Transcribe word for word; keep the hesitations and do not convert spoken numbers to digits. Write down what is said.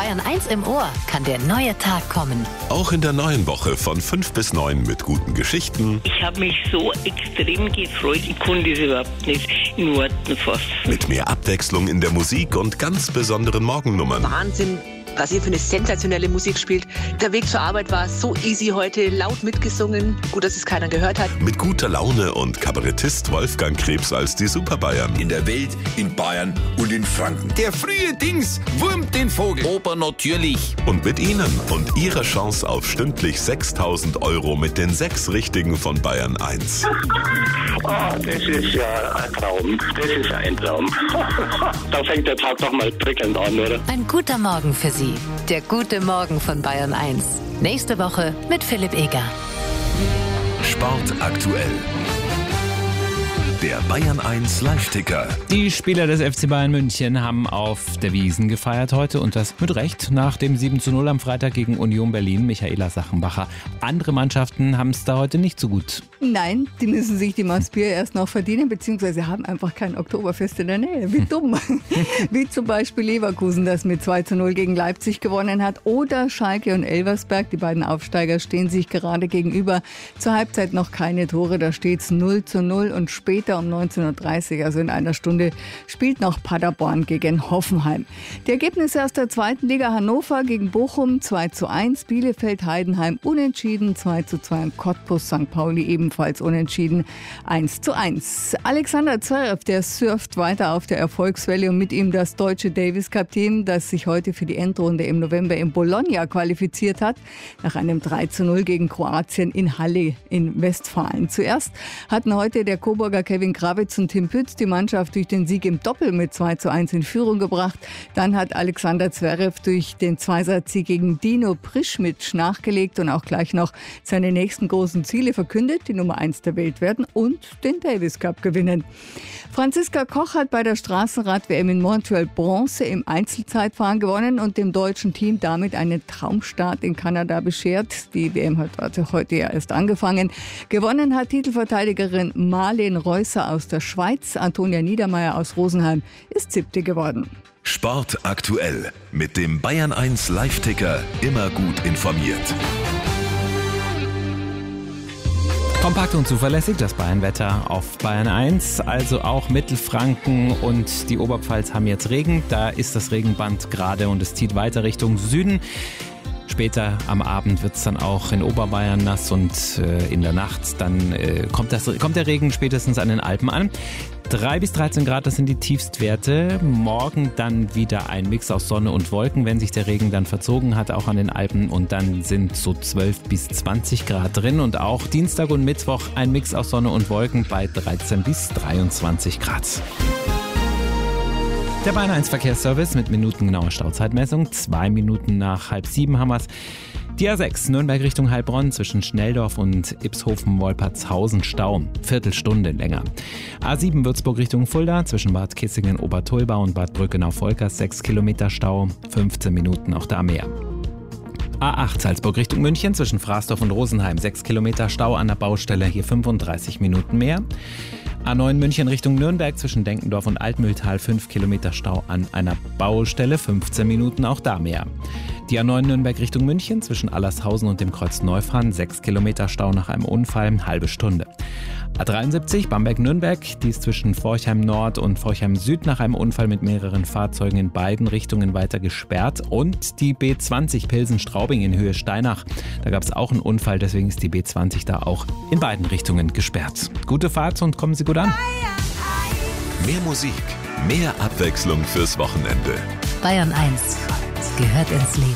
Bayern eins im Ohr kann der neue Tag kommen. Auch in der neuen Woche von fünf bis neun mit guten Geschichten. Ich habe mich so extrem gefreut, ich konnte es überhaupt nicht in Worten fassen. Mit mehr Abwechslung in der Musik und ganz besonderen Morgennummern. Wahnsinn, was ihr für eine sensationelle Musik spielt. Der Weg zur Arbeit war so easy heute, laut mitgesungen. Gut, dass es keiner gehört hat. Mit guter Laune und Kabarettist Wolfgang Krebs als die Superbayern. In der Welt, in Bayern und in Franken. Der frühe Dings wurmt den Vogel. Oper natürlich. Und mit Ihnen und Ihrer Chance auf stündlich sechstausend Euro mit den sechs Richtigen von Bayern eins. Oh, das ist ja ein Traum. Das ist ein Traum. Da fängt der Tag doch mal prickelnd an, oder? Ein guter Morgen für Sie. Der gute Morgen von Bayern eins. Nächste Woche mit Philipp Eger. Sport aktuell. Der Bayern eins Live-Ticker. Die Spieler des F C Bayern München haben auf der Wiesn gefeiert heute und das mit Recht nach dem sieben zu null am Freitag gegen Union Berlin. Michaela Sachenbacher. Andere Mannschaften haben es da heute nicht so gut. Nein, die müssen sich die Maßbier erst noch verdienen, beziehungsweise haben einfach kein Oktoberfest in der Nähe. Wie dumm. Wie zum Beispiel Leverkusen, das mit zwei zu null gegen Leipzig gewonnen hat. Oder Schalke und Elversberg, die beiden Aufsteiger, stehen sich gerade gegenüber. Zur Halbzeit noch keine Tore, da steht es null zu null und später um neunzehn Uhr dreißig, also in einer Stunde, spielt noch Paderborn gegen Hoffenheim. Die Ergebnisse aus der zweiten Liga: Hannover gegen Bochum zwei zu eins, Bielefeld Heidenheim unentschieden, zwei zu zwei und Cottbus Sankt Pauli ebenfalls unentschieden, eins zu eins. Alexander Zverev, der surft weiter auf der Erfolgswelle und mit ihm das deutsche Davis Cup Team, das sich heute für die Endrunde im November in Bologna qualifiziert hat, nach einem drei zu null gegen Kroatien in Halle in Westfalen. Zuerst hatten heute der Coburger Kevin Krawitz und Tim Pütz die Mannschaft durch den Sieg im Doppel mit zwei zu eins in Führung gebracht. Dann hat Alexander Zverev durch den Zweisatz-Sieg gegen Dino Prischmitsch nachgelegt und auch gleich noch seine nächsten großen Ziele verkündet, die Nummer eins der Welt werden und den Davis Cup gewinnen. Franziska Koch hat bei der Straßenrad-W M in Montreal Bronze im Einzelzeitfahren gewonnen und dem deutschen Team damit einen Traumstart in Kanada beschert. Die W M hat heute ja erst angefangen. Gewonnen hat Titelverteidigerin Marlene Reusser aus der Schweiz. Antonia Niedermeyer aus Rosenheim ist siebte geworden. Sport aktuell mit dem Bayern eins Live-Ticker. Immer gut informiert. Kompakt und zuverlässig das Bayern-Wetter auf Bayern eins, also auch Mittelfranken und die Oberpfalz haben jetzt Regen. Da ist das Regenband gerade und es zieht weiter Richtung Süden. Später am Abend wird es dann auch in Oberbayern nass und äh, in der Nacht dann äh, kommt, das, kommt der Regen spätestens an den Alpen an. drei bis dreizehn Grad, das sind die Tiefstwerte. Morgen dann wieder ein Mix aus Sonne und Wolken, wenn sich der Regen dann verzogen hat, auch an den Alpen. Und dann sind so zwölf bis zwanzig Grad drin. Und auch Dienstag und Mittwoch ein Mix aus Sonne und Wolken bei dreizehn bis dreiundzwanzig Grad. Der Bayern eins Verkehrsservice mit minutengenauer Stauzeitmessung. Zwei Minuten nach halb sieben haben wir es. Die A sechs Nürnberg Richtung Heilbronn zwischen Schnelldorf und Ipshofen-Wolpertshausen Stau. Viertelstunde länger. A sieben Würzburg Richtung Fulda zwischen Bad Kissingen-Obertolba und Bad Brückenau-Volkers sechs Kilometer Stau. fünfzehn Minuten auch da mehr. A acht Salzburg Richtung München zwischen Frasdorf und Rosenheim sechs Kilometer Stau an der Baustelle, hier fünfunddreißig Minuten mehr. A neun München Richtung Nürnberg zwischen Denkendorf und Altmühltal fünf Kilometer Stau an einer Baustelle, fünfzehn Minuten auch da mehr. Die A neun Nürnberg Richtung München zwischen Allershausen und dem Kreuz Neufahren sechs Kilometer Stau nach einem Unfall, halbe Stunde. A dreiundsiebzig Bamberg-Nürnberg, die ist zwischen Forchheim Nord und Forchheim Süd nach einem Unfall mit mehreren Fahrzeugen in beiden Richtungen weiter gesperrt. Und die B zwanzig Pilsen-Straubing in Höhe Steinach, da gab es auch einen Unfall, deswegen ist die B zwanzig da auch in beiden Richtungen gesperrt. Gute Fahrt und kommen Sie gut an. Mehr Musik, mehr Abwechslung fürs Wochenende. Bayern eins gehört ins Leben.